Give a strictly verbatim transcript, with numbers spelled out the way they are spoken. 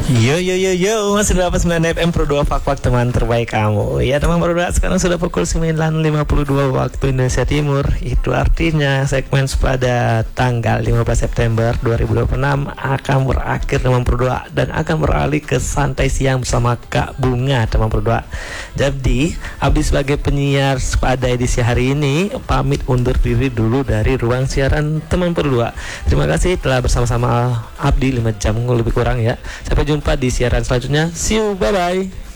Yo yo yo yo, masih dapat sembilan F M Pro dua Fak-Fak teman terbaik kamu. Ya teman Pro dua, sekarang sudah pukul sembilan lima puluh dua waktu Indonesia Timur. Itu artinya segmen pada tanggal lima belas September dua ribu dua puluh enam akan berakhir teman Pro dua dan akan beralih ke santai siang bersama Kak Bunga teman Pro dua. Jadi, Abdi sebagai penyiar pada edisi hari ini pamit undur diri dulu dari ruang siaran teman Pro dua. Terima kasih telah bersama-sama Abdi lima jam lebih kurang ya. Sampai jumpa di siaran selanjutnya. See you, bye bye.